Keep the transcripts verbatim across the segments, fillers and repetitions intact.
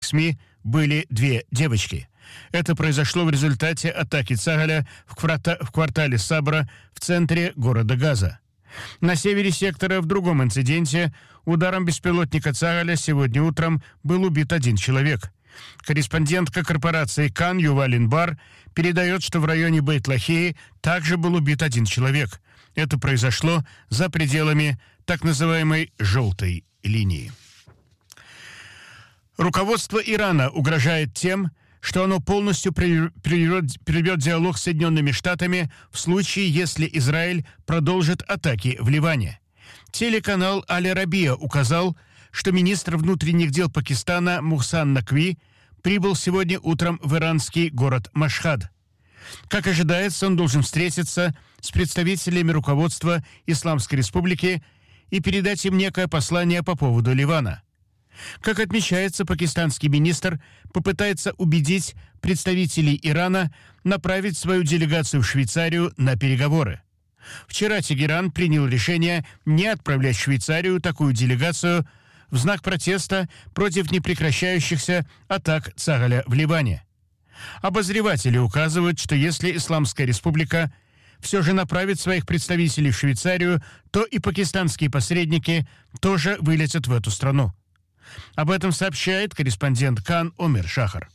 СМИ были две девочки. Это произошло в результате атаки Цагаля в, кварта- в квартале Сабра в центре города Газа. На севере сектора в другом инциденте ударом беспилотника Цагаля сегодня утром был убит один человек. Корреспондентка корпорации Кан Юваль Инбар передает, что в районе Бейт-Лахии также был убит один человек. Это произошло за пределами так называемой «желтой линии». Руководство Ирана угрожает тем, что оно полностью прервет диалог с Соединенными Штатами в случае, если Израиль продолжит атаки в Ливане. Телеканал Аль-Арабия указал, что министр внутренних дел Пакистана Мухсан Накви прибыл сегодня утром в иранский город Машхад. Как ожидается, он должен встретиться с представителями руководства Исламской Республики и передать им некое послание по поводу Ливана. Как отмечается, пакистанский министр попытается убедить представителей Ирана направить свою делегацию в Швейцарию на переговоры. Вчера Тегеран принял решение не отправлять в Швейцарию такую делегацию в знак протеста против непрекращающихся атак Цагаля в Ливане. Обозреватели указывают, что если Исламская Республика все же направит своих представителей в Швейцарию, то и пакистанские посредники тоже вылетят в эту страну. Об этом сообщает корреспондент Кан Омер Шахар.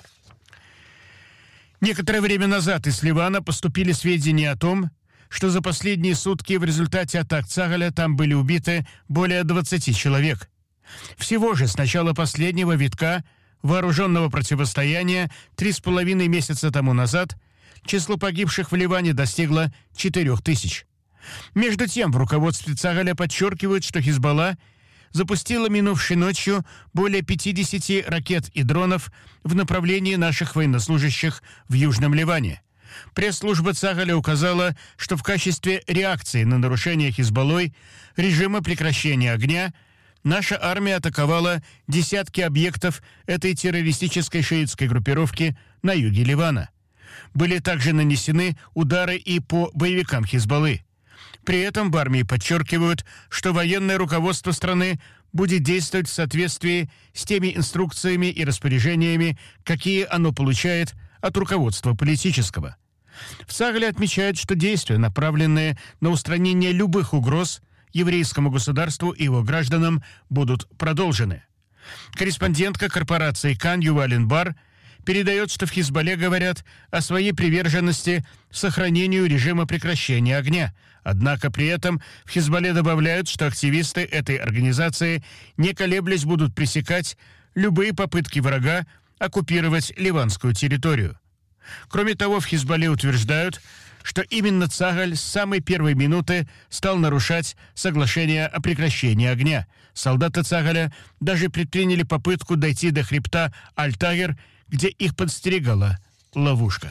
Некоторое время назад из Ливана поступили сведения о том, что за последние сутки в результате атак Цагаля там были убиты более двадцати человек. Всего же с начала последнего витка вооруженного противостояния три с половиной месяца тому назад число погибших в Ливане достигло четырех тысяч. Между тем, в руководстве Цагаля подчеркивают, что Хизбалла запустила минувшей ночью более пятидесяти ракет и дронов в направлении наших военнослужащих в Южном Ливане. Пресс-служба Цагаля указала, что в качестве реакции на нарушение Хизбаллой режима прекращения огня наша армия атаковала десятки объектов этой террористической шиитской группировки на юге Ливана. Были также нанесены удары и по боевикам Хизбаллы. При этом в армии подчеркивают, что военное руководство страны будет действовать в соответствии с теми инструкциями и распоряжениями, какие оно получает от руководства политического. В Цагале отмечают, что действия, направленные на устранение любых угроз еврейскому государству и его гражданам, будут продолжены. Корреспондентка корпорации Кан Юваль Инбар передает, что в Хизбалле говорят о своей приверженности сохранению режима прекращения огня. Однако при этом в Хизбалле добавляют, что активисты этой организации, не колеблясь, будут пресекать любые попытки врага оккупировать ливанскую территорию. Кроме того, в Хизбалле утверждают, что именно Цагаль с самой первой минуты стал нарушать соглашение о прекращении огня. Солдаты Цагаля даже предприняли попытку дойти до хребта Аль-Тагер, где их подстерегала ловушка.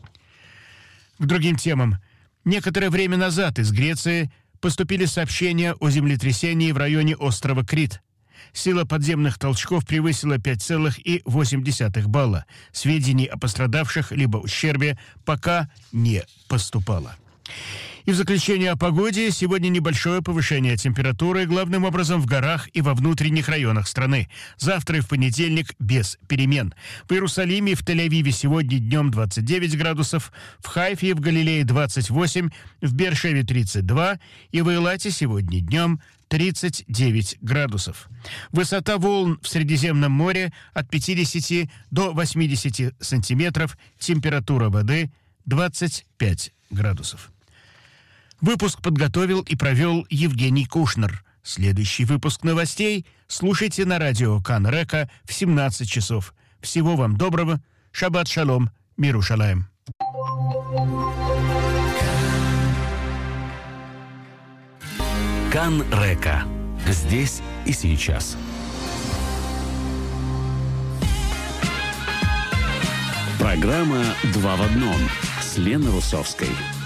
К другим темам. Некоторое время назад из Греции поступили сообщения о землетрясении в районе острова Крит. Сила подземных толчков превысила пять целых восемь десятых балла. Сведений о пострадавших либо ущербе пока не поступало. И в заключение о погоде. Сегодня небольшое повышение температуры, главным образом в горах и во внутренних районах страны. Завтра и в понедельник без перемен. В Иерусалиме и в Тель-Авиве сегодня днем двадцать девять градусов, в Хайфе и в Галилее двадцать восемь, в Бершеве тридцать два и в Эйлате сегодня днем тридцать девять градусов. Высота волн в Средиземном море от пятидесяти до восьмидесяти сантиметров, температура воды двадцать пять градусов. Выпуск подготовил и провел Евгений Кушнер. Следующий выпуск новостей слушайте на радио Кан Река в семнадцать часов. Всего вам доброго. Шаббат шалом. Миру шалаем. Кан Река. Здесь и сейчас. Программа «Два в одном» с Леной Русовской.